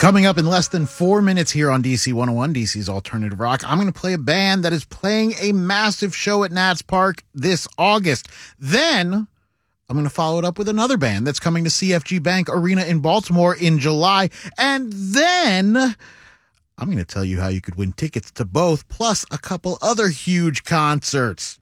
Coming up in less than 4 minutes here on DC 101, DC's Alternative Rock, I'm going to play a band that is playing a massive show at Nats Park this August. Then I'm going to follow it up with another band that's coming to CFG Bank Arena in Baltimore in July. And then I'm going to tell you how you could win tickets to both, plus a couple other huge concerts.